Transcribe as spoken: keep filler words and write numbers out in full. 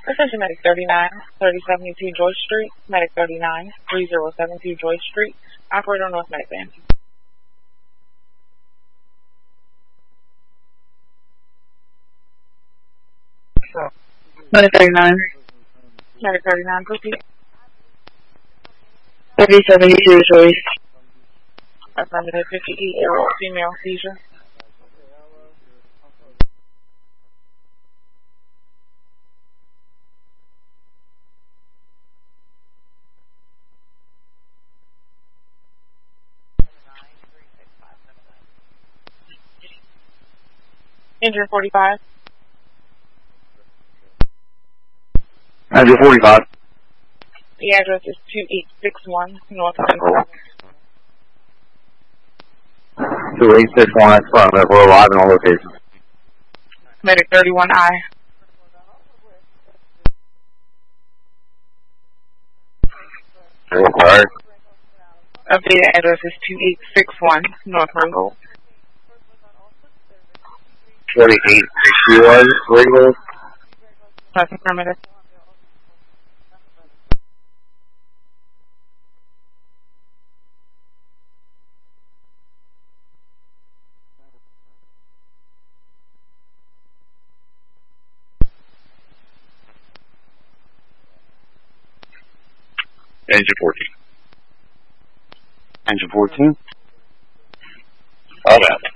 Attention Medic thirty-nine, thirty seventy-two Joyce Street, Medic thirty-nine, three zero seven two Joyce Street, operator North Medic Van. Medic thirty-nine. Medic thirty-nine, proceed. thirty seventy-two Joyce. Affirmative fifty-eight-year-old female seizure. Engine forty-five. Engine forty-five. The address is two eight six one North Ringgold. two eight six one, affirmative. We're alive in all locations. Medic thirty-one I. Required. Updated address is two eight six one North Ringgold. twenty-eight sixty-one, Ringgold. That's affirmative. Engine fourteen. Engine fourteen. All that.